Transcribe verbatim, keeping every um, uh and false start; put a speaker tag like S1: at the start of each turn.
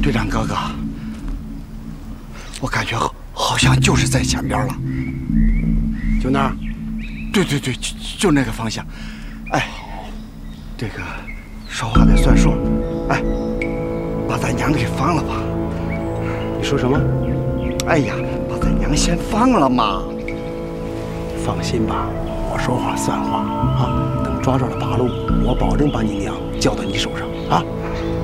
S1: 队长哥哥，我感觉好像就是在前边了。
S2: 就那儿？
S1: 对对对，就就那个方向。哎，这个说话得算数。哎，把咱娘给放了吧。
S2: 你说什么？
S1: 哎呀，把咱娘先放了嘛。
S2: 放心吧，我说话算话啊！等抓着了八路，我保证把你娘交到你手上啊！